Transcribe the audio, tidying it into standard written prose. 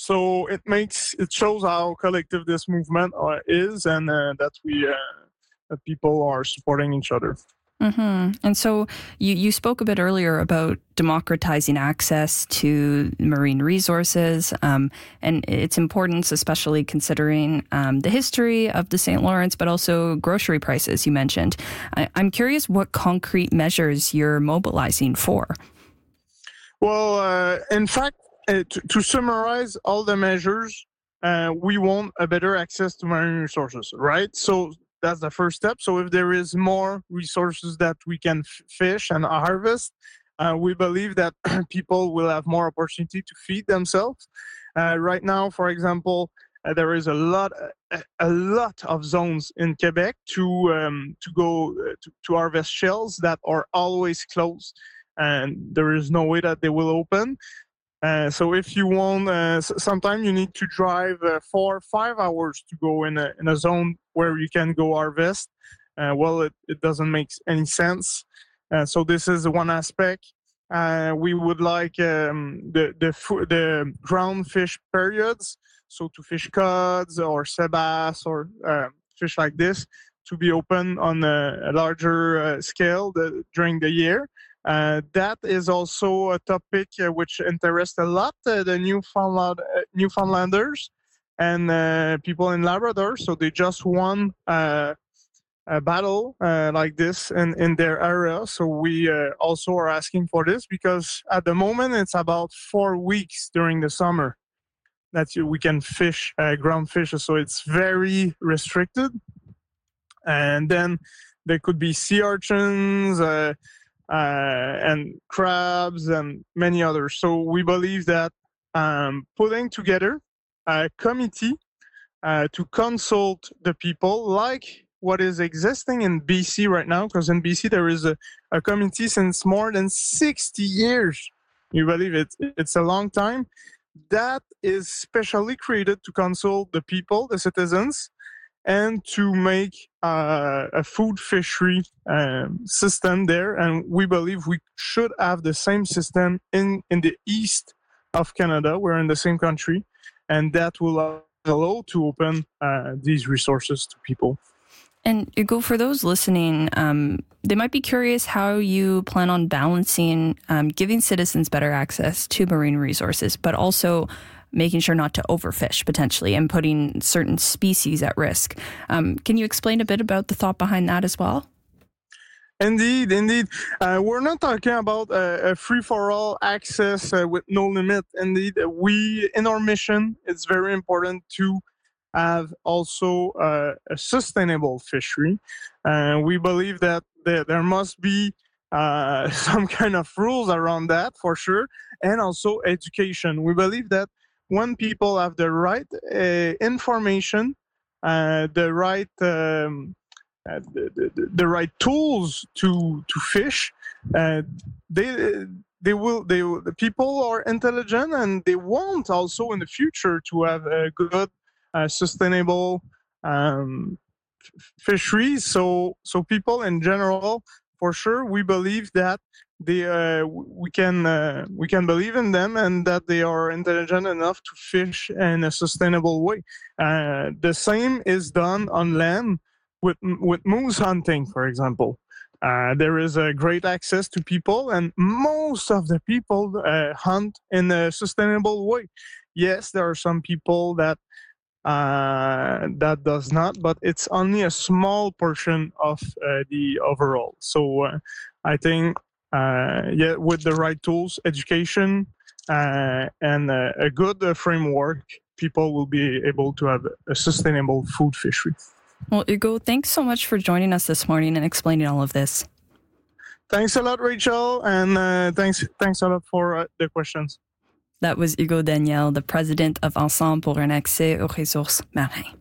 So it shows how collective this movement is, and that that people are supporting each other. Mm-hmm. And so you spoke a bit earlier about democratizing access to marine resources and its importance, especially considering the history of the St. Lawrence, but also grocery prices you mentioned. I'm curious what concrete measures you're mobilizing for. Well, in fact, to summarize all the measures, we want a better access to marine resources, right? So that's the first step. So if there is more resources that we can fish and harvest, we believe that people will have more opportunity to feed themselves. Right now, for example, there is a lot of zones in Quebec to go to harvest shells that are always closed, and there is no way that they will open. So if you want, sometimes you need to drive 4 or 5 hours to go in a zone where you can go harvest. It doesn't make any sense. So this is one aspect. We would like the ground fish periods, so to fish cods or sea bass or fish like this, to be open on a larger scale during the year. That is also a topic which interests a lot the Newfoundlanders and people in Labrador. So they just won a battle like this in their area. So we also are asking for this, because at the moment it's about 4 weeks during the summer that we can fish ground fish. So it's very restricted. And then there could be sea urchins, and crabs and many others. So we believe that putting together a committee to consult the people, like what is existing in BC right now, because in BC there is a committee since more than 60 years. You believe it? It's a long time. That is specially created to consult the people, the citizens, and to make a food fishery system there. And we believe we should have the same system in the east of Canada. We're in the same country, and that will allow to open these resources to people. And Hugo, for those listening, they might be curious how you plan on balancing giving citizens better access to marine resources, but also making sure not to overfish potentially and putting certain species at risk. Can you explain a bit about the thought behind that as well? Indeed. We're not talking about a free-for-all access with no limit. Indeed, in our mission, it's very important to have also a sustainable fishery. We believe that there must be some kind of rules around that, for sure, and also education. We believe that when people have the right information, the right tools to fish, the people are intelligent, and they want also in the future to have a good sustainable fisheries. So people in general, for sure, we believe that we can believe in them, and that they are intelligent enough to fish in a sustainable way. The same is done on land with moose hunting, for example. There is a great access to people, and most of the people hunt in a sustainable way. Yes, there are some people that does not, but it's only a small portion of the overall. So I think, with the right tools, education, and a good framework, people will be able to have a sustainable food fishery. Well, Hugo, thanks so much for joining us this morning and explaining all of this. Thanks a lot, Rachel, and thanks a lot for the questions. That was Hugo Daniel, the president of Ensemble pour un accès aux ressources marines.